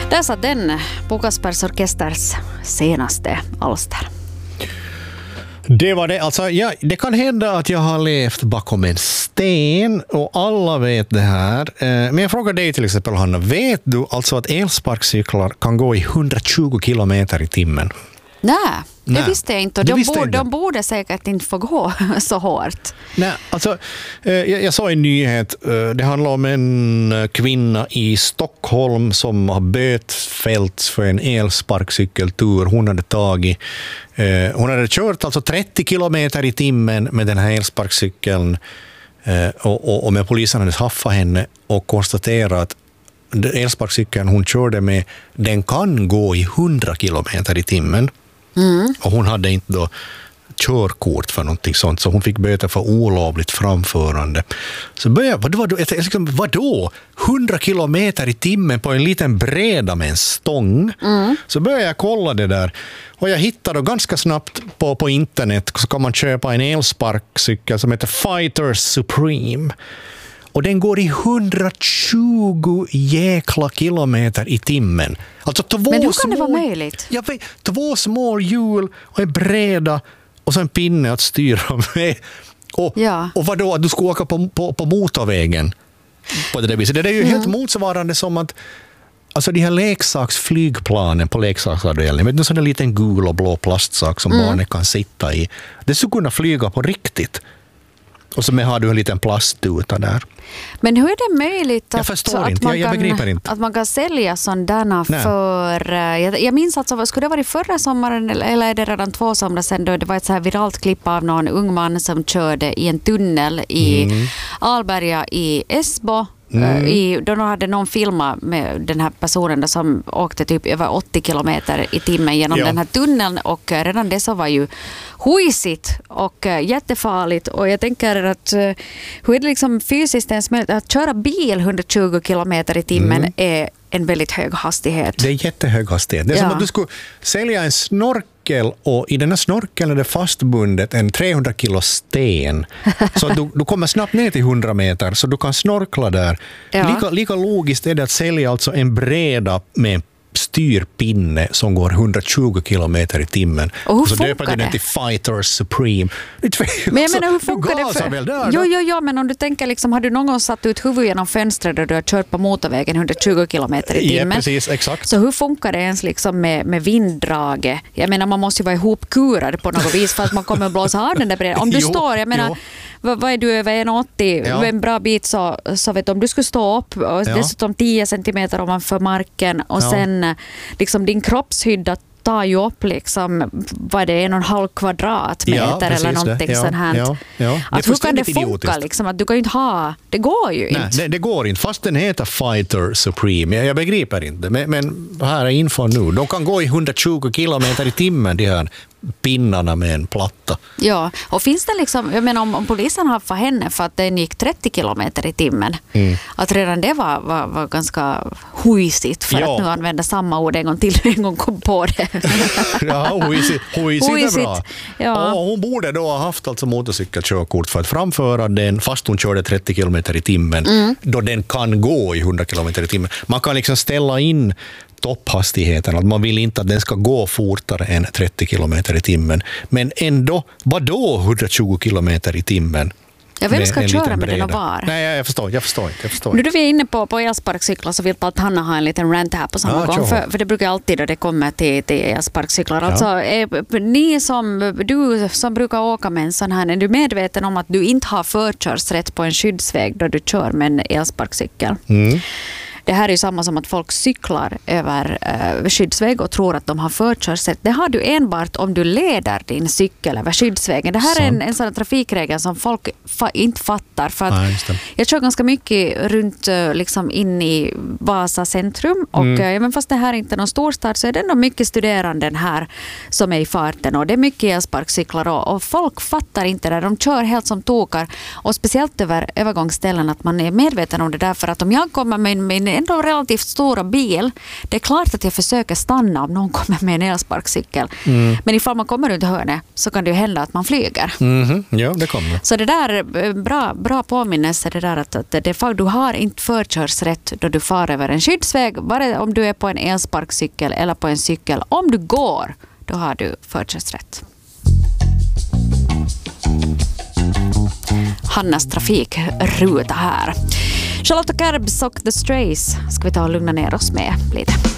Där satt den Pukaspers orkesters senaste alster. Det var det. Alltså, det kan hända att jag har levt bakom en sten och alla vet det här. Men jag frågar dig till exempel, Hanna, vet du alltså att elsparkcyklar kan gå i 120 kilometer i timmen? Nej, det visste jag inte. De borde säkert inte få gå så hårt. Nej, alltså, jag såg en nyhet. Det handlar om en kvinna i Stockholm som har bötfällts för en elsparkcykeltur. Hon hade kört alltså 30 kilometer i timmen med den här elsparkcykeln och med polisen hade haffat henne och konstaterat att elsparkcykeln hon körde med, den kan gå i 100 kilometer i timmen. Och hon hade inte då körkort för någonting sånt, så hon fick böter för olovligt framförande. Så vadå? 100 kilometer i timmen på en liten bräda med en stång. Så började jag kolla det där. Och jag hittade då ganska snabbt på internet så kan man köpa en elsparkcykel som heter Fighter Supreme. Och den går i 120 jäkla kilometer i timmen. Alltså men hur kan det vara möjligt? Jag vet, 2 små hjul och en bräda och så en pinne att styra med. Och vadå, att du ska åka på motorvägen på det där viset. Det är ju helt motsvarande som att alltså de här leksaksflygplanen på leksaksavdelningen, med en sån där liten gul och blå plastsak som barnen kan sitta i. Det skulle kunna flyga på riktigt. Och så har du en liten plastduta där. Men hur är det möjligt att man kan sälja sådana för... Jag minns alltså, skulle det vara förra sommaren eller är det redan 2 somrar sedan då det var ett så här viralt klipp av någon ung man som körde i en tunnel i Alberga i Esbo. Då hade någon filmat med den här personen som åkte typ över 80 kilometer i timmen genom den här tunneln och redan det så var ju huisigt och jättefarligt och jag tänker att hur är det liksom fysiskt ens möjligt att köra bil 120 kilometer i timmen är en väldigt hög hastighet. Det är jättehög hastighet. Det är som att du skulle sälja en snorkel och i den här snorkeln är det fastbundet en 300 kilo sten. Så du kommer snabbt ner till 100 meter så du kan snorkla där. Ja. Lika logiskt är det att sälja alltså en bräda med en styrpinne som går 120 kilometer i timmen. Och så döper du den till Fighter Supreme. Men jag menar, hur funkar det? Jo, men om du tänker liksom, har du någon gång satt ut huvudet genom fönstret där du har kört på motorvägen 120 kilometer i timmen? Ja, precis, exakt. Så hur funkar det ens liksom med vinddraget? Jag menar, man måste ju vara ihopkurad på något vis för att man kommer att blåsa av den där bredden. Om du står, jag menar, vad är du över 1,80? En bra bit så vet du, om du skulle stå upp och dessutom 10 centimeter ovanför marken och sen liksom din kroppshydda tar ju upp liksom, vad det är, 1,5 kvadratmeter eller någonting sånt här. Att hur kan det funka liksom, att du kan ju inte ha, det går ju inte. Nej, det går inte, fast den heter Fighter Supreme. Jag begriper inte, men här är info nu. De kan gå i 120 kilometer i timmen, de här pinnarna med en platta. Ja, och finns det liksom, jag menar om polisen har för henne för att den gick 30 kilometer i timmen, att redan det var ganska huisigt för att nu använda samma ord en gång kom på det. Ja, huisigt är bra. Ja. Och hon borde då ha haft alltså motorcykelkörkort för att framföra den fast hon körde 30 kilometer i timmen då den kan gå i 100 kilometer i timmen. Man kan liksom ställa in topphastigheten, att man vill inte att den ska gå fortare än 30 kilometer i timmen. Men ändå, vadå 120 kilometer i timmen? Vem ska köra med den och var? Nej, jag förstår inte. Nu då vi är inne på elsparkcyklar så vill jag att Hanna ha en liten rant här på samma gång. För det brukar alltid då det kommer till elsparkcyklar. Alltså, du som brukar åka med en sån här, är du medveten om att du inte har förkörsrätt på en skyddsväg då du kör med en elsparkcykel? Det här är ju samma som att folk cyklar över skyddsväg och tror att de har förkörsrätt. Det har du enbart om du leder din cykel över skyddsvägen. Det här är en sån trafikregel som folk inte fattar. För att jag kör ganska mycket runt liksom in i Vasa centrum. Och även fast det här är inte någon storstad så är det ändå mycket studerande här som är i farten. Och det är mycket elsparkcyklar och folk fattar inte det. De kör helt som tokar. Och speciellt över övergångsställen att man är medveten om det där. För att om jag kommer med min ändå relativt stora bil. Det är klart att jag försöker stanna om någon kommer med en elsparkcykel. Men ifall man kommer runt hörnet så kan det ju hända att man flyger. Ja, det kommer. Så det där är bra påminnelse, det där att du har inte förkörsrätt då du far över en skyddsväg, vare om du är på en elsparkcykel eller på en cykel. Om du går, då har du förkörsrätt. Hannas trafikruta här. Charlotte Kerbs och The Strays ska vi ta och lugna ner oss med lite.